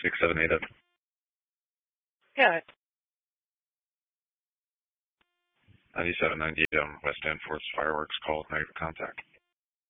678 up. Yeah. 9798 on West End Force Fireworks, call with negative contact.